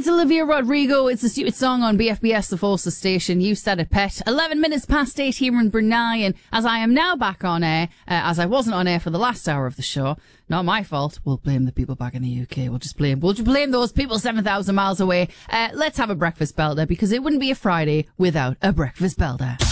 Olivia Rodrigo. It's a stupid song on BFBS, the Forces station. You said it, pet. 11 minutes past 8 here in Brunei, and as I am now back on air, as I wasn't on air for the last hour of the show, not my fault. We'll blame the people back in the UK. We'll blame those people 7,000 miles away. Let's have a breakfast belter, because it wouldn't be a Friday without a breakfast belter.